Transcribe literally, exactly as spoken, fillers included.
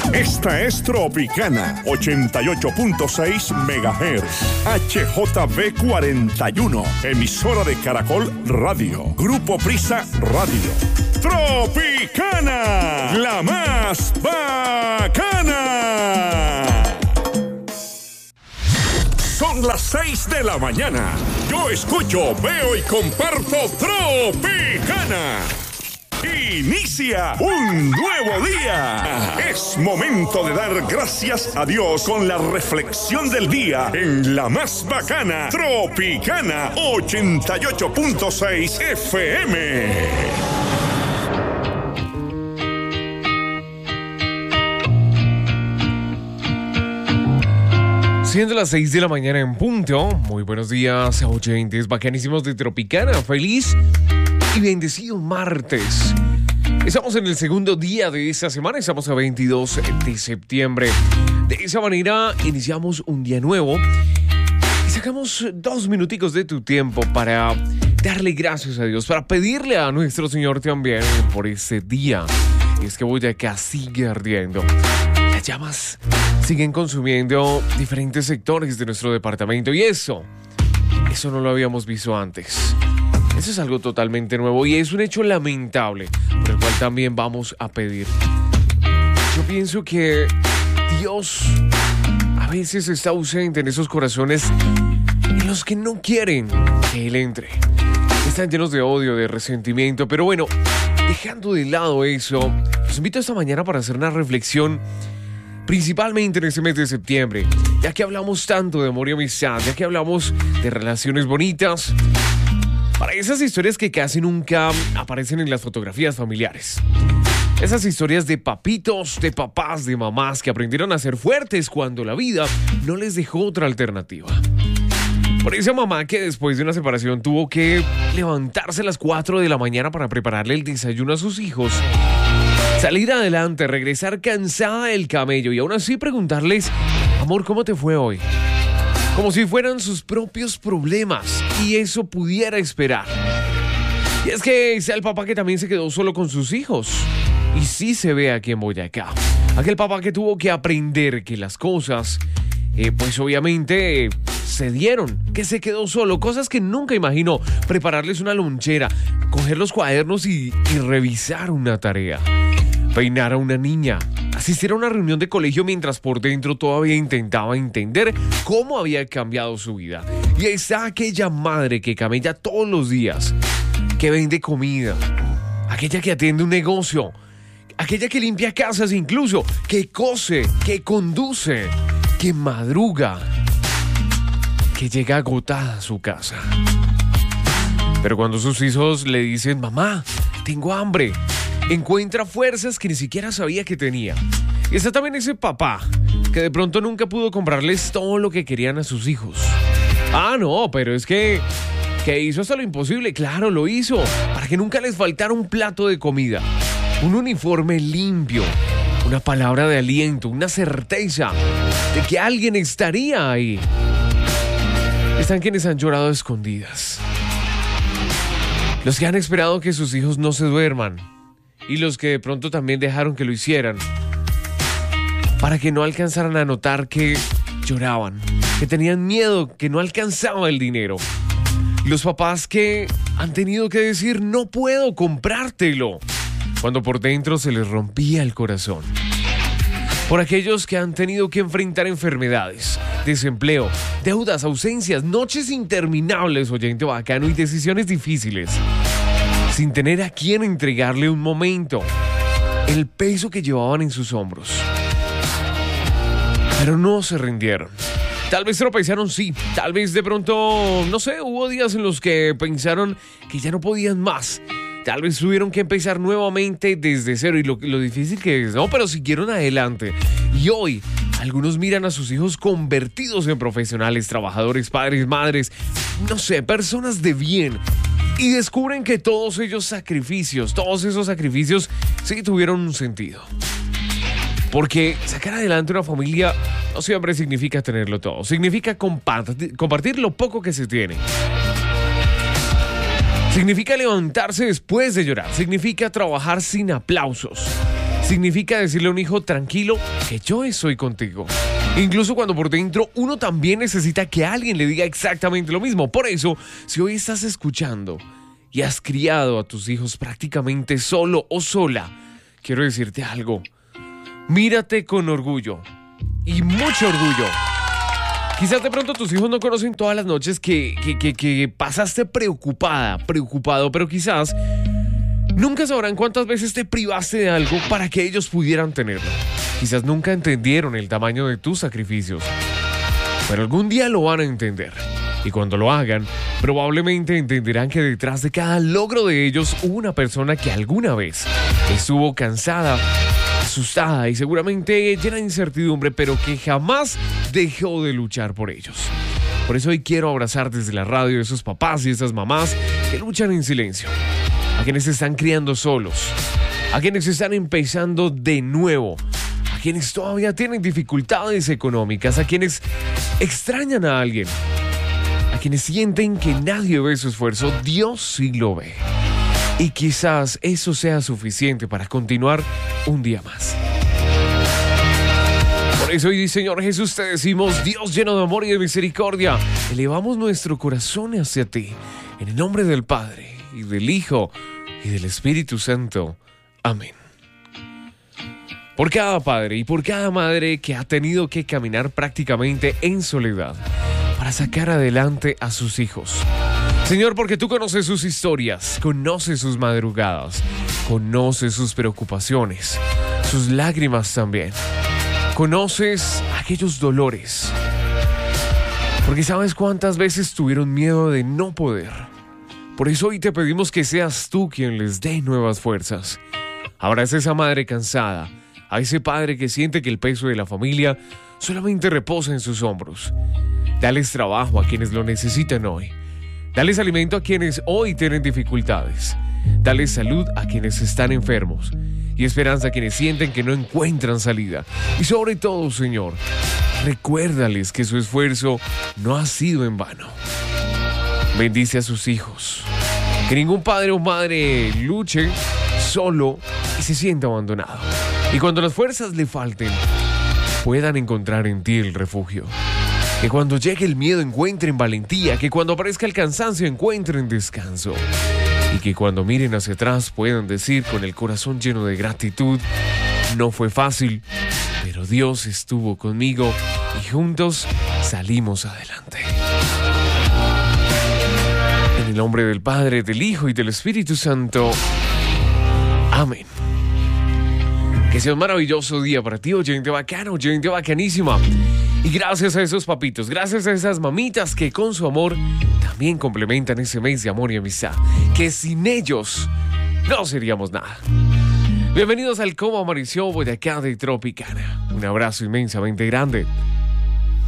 Esta es Tropicana, ochenta y ocho punto seis megahertz, H J B cuarenta y uno, emisora de Caracol Radio, Grupo Prisa Radio. Tropicana, la más bacana. Son las seis de la mañana. Yo escucho, veo y comparto Tropicana. Inicia un nuevo día. Es momento de dar gracias a Dios con la reflexión del día en la más bacana Tropicana ochenta y ocho punto seis F M. Siendo las seis de la mañana en punto, muy buenos días, oyentes bacanísimos de Tropicana. Feliz y bendecido martes. Estamos en el segundo día de esta semana, estamos a veintidós de septiembre. De esa manera iniciamos un día nuevo y sacamos dos minuticos de tu tiempo para darle gracias a Dios, para pedirle a nuestro Señor también por ese día. Y es que Boyacá sigue ardiendo. Las llamas siguen consumiendo diferentes sectores de nuestro departamento y eso, eso no lo habíamos visto antes. Eso es algo totalmente nuevo y es un hecho lamentable por el cual también vamos a pedir. Yo pienso que Dios a veces está ausente en esos corazones en los que no quieren que Él entre. Están llenos de odio, de resentimiento, pero bueno, dejando de lado eso, los invito esta mañana para hacer una reflexión. Principalmente en este mes de septiembre, ya que hablamos tanto de amor y amistad, ya que hablamos de relaciones bonitas, para esas historias que casi nunca aparecen en las fotografías familiares. Esas historias de papitos, de papás, de mamás que aprendieron a ser fuertes cuando la vida no les dejó otra alternativa. Por esa mamá que después de una separación tuvo que levantarse a las cuatro de la mañana para prepararle el desayuno a sus hijos, salir adelante, regresar cansada del camello y aún así preguntarles, amor, ¿cómo te fue hoy? Como si fueran sus propios problemas y eso pudiera esperar. Y es que sea el papá que también se quedó solo con sus hijos. Y sí se ve aquí en Boyacá. Aquel papá que tuvo que aprender que las cosas, eh, pues obviamente eh, se dieron, que se quedó solo, cosas que nunca imaginó, prepararles una lonchera, coger los cuadernos y, y revisar una tarea. Peinar a una niña, asistir a una reunión de colegio mientras por dentro todavía intentaba entender cómo había cambiado su vida. Y está aquella madre que camella todos los días, que vende comida, aquella que atiende un negocio, aquella que limpia casas incluso, que cose, que conduce, que madruga, que llega agotada a su casa. Pero cuando sus hijos le dicen, mamá, tengo hambre, encuentra fuerzas que ni siquiera sabía que tenía. Y está también ese papá que de pronto nunca pudo comprarles todo lo que querían a sus hijos. Ah, no, pero es que, que hizo hasta lo imposible. Claro, lo hizo para que nunca les faltara un plato de comida, un uniforme limpio, una palabra de aliento, una certeza de que alguien estaría ahí. Están quienes han llorado a escondidas, los que han esperado que sus hijos no se duerman y los que de pronto también dejaron que lo hicieran para que no alcanzaran a notar que lloraban, que tenían miedo, que no alcanzaba el dinero. Los papás que han tenido que decir no puedo comprártelo cuando por dentro se les rompía el corazón. Por aquellos que han tenido que enfrentar enfermedades, desempleo, deudas, ausencias, noches interminables, oyente bacano, y decisiones difíciles, sin tener a quién entregarle un momento, el peso que llevaban en sus hombros. Pero no se rindieron. Tal vez tropezaron, sí. Tal vez de pronto, no sé, hubo días en los que pensaron que ya no podían más. Tal vez tuvieron que empezar nuevamente desde cero y lo, lo difícil que es, ¿no? Pero siguieron adelante. Y hoy, algunos miran a sus hijos convertidos en profesionales, trabajadores, padres, madres, no sé, personas de bien. Y descubren que todos ellos sacrificios, todos esos sacrificios sí tuvieron un sentido. Porque sacar adelante una familia no siempre significa tenerlo todo. Significa compartir, compartir lo poco que se tiene. Significa levantarse después de llorar. Significa trabajar sin aplausos. significa decirle a un hijo, tranquilo, que yo estoy contigo. Incluso cuando por dentro uno también necesita que alguien le diga exactamente lo mismo. Por eso, si hoy estás escuchando y has criado a tus hijos prácticamente solo o sola, quiero decirte algo. Mírate con orgullo y mucho orgullo. Quizás de pronto tus hijos no conocen todas las noches que, que, que, que pasaste preocupada, preocupado, pero quizás nunca sabrán cuántas veces te privaste de algo para que ellos pudieran tenerlo. Quizás nunca entendieron el tamaño de tus sacrificios, pero algún día lo van a entender. Y cuando lo hagan, probablemente entenderán que detrás de cada logro de ellos hubo una persona que alguna vez estuvo cansada, asustada y seguramente llena de incertidumbre, pero que jamás dejó de luchar por ellos. Por eso hoy quiero abrazar desde la radio a esos papás y esas mamás que luchan en silencio, a quienes se están criando solos, a quienes están empezando de nuevo, a quienes todavía tienen dificultades económicas, a quienes extrañan a alguien, a quienes sienten que nadie ve su esfuerzo. Dios sí lo ve. Y quizás eso sea suficiente para continuar un día más. Por eso hoy, Señor Jesús, te decimos, Dios lleno de amor y de misericordia, elevamos nuestro corazón hacia ti, en el nombre del Padre, y del Hijo, y del Espíritu Santo. Amén. Por cada padre y por cada madre que ha tenido que caminar prácticamente en soledad para sacar adelante a sus hijos. Señor, porque tú conoces sus historias, conoces sus madrugadas, conoces sus preocupaciones, sus lágrimas también. Conoces aquellos dolores, porque sabes cuántas veces tuvieron miedo de no poder. Por eso hoy te pedimos que seas tú quien les dé nuevas fuerzas. Abraza a esa madre cansada, a ese padre que siente que el peso de la familia solamente reposa en sus hombros. Dales trabajo a quienes lo necesitan hoy. Dales alimento a quienes hoy tienen dificultades. Dales salud a quienes están enfermos. Y esperanza a quienes sienten que no encuentran salida. Y sobre todo, Señor, recuérdales que su esfuerzo no ha sido en vano. Bendice a sus hijos. Que ningún padre o madre luche solo y se sienta abandonado. Y cuando las fuerzas le falten, puedan encontrar en ti el refugio. Que cuando llegue el miedo encuentren valentía, que cuando aparezca el cansancio encuentren descanso. Y que cuando miren hacia atrás puedan decir con el corazón lleno de gratitud, no fue fácil, pero Dios estuvo conmigo y juntos salimos adelante. En el nombre del Padre, del Hijo y del Espíritu Santo. Amén. Que sea un maravilloso día para ti, oyente bacano, oyente bacanísima. Y gracias a esos papitos, gracias a esas mamitas que con su amor también complementan ese mes de amor y amistad, que sin ellos no seríamos nada. Bienvenidos al Cómo Amaneció Boyacá de Tropicana. Un abrazo inmensamente grande.